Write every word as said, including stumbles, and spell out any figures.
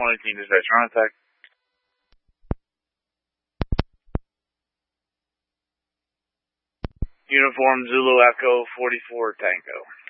one eighteen dispatch, on attack. Uniform Zulu Echo forty-four Tango.